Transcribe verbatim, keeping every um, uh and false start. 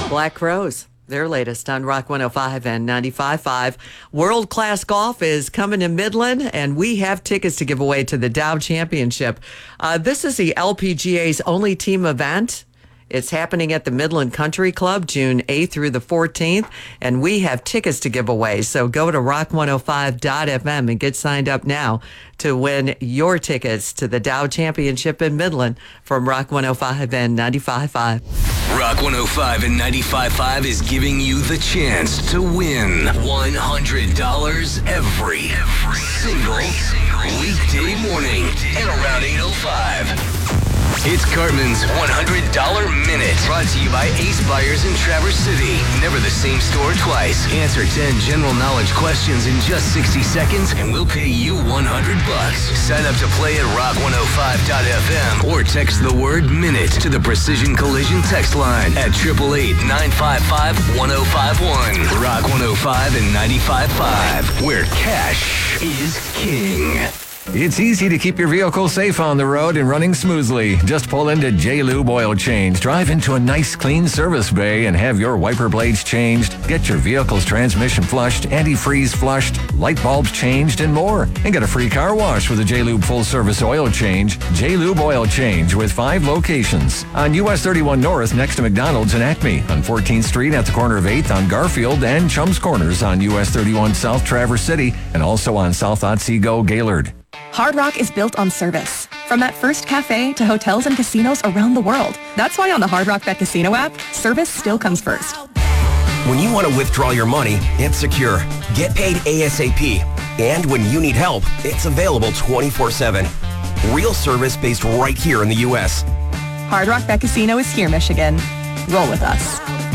Black Crowes, their latest on Rock one oh five and ninety-five point five. World Class Golf is coming to Midland, and we have tickets to give away to the Dow Championship. Uh, this is the L P G A's only team event. It's happening at the Midland Country Club June eighth through the fourteenth, and we have tickets to give away. So go to rock one oh five dot f m and get signed up now to win your tickets to the Dow Championship in Midland from Rock one oh five and ninety-five point five. Rock one oh five and ninety-five point five is giving you the chance to win one hundred dollars every, every single weekday morning at around eight oh five. It's Cartman's one hundred dollars Minute, brought to you by Ace Buyers in Traverse City. Never the same store twice. Answer ten general knowledge questions in just sixty seconds, and we'll pay you one hundred bucks. Sign up to play at rock one oh five dot f m or text the word minute to the Precision Collision text line at eight eight eight, nine five five, one oh five one. Rock one oh five and ninety-five point five, where cash is king. It's easy to keep your vehicle safe on the road and running smoothly. Just pull into J-Lube Oil Change, drive into a nice clean service bay, and have your wiper blades changed, get your vehicle's transmission flushed, antifreeze flushed, light bulbs changed, and more. And get a free car wash with a J-Lube full-service oil change. J-Lube Oil Change with five locations. On U S thirty-one North next to McDonald's and Acme. On fourteenth Street at the corner of eighth on Garfield and Chums Corners on U S thirty-one South Traverse City, and also on South Otsego Gaylord. Hard Rock is built on service. From that first cafe to hotels and casinos around the world. That's why on the Hard Rock Bet Casino app, service still comes first. When you want to withdraw your money, it's secure. Get paid ASAP. And when you need help, it's available twenty-four seven. Real service based right here in the U S. Hard Rock Bet Casino is here, Michigan. Roll with us.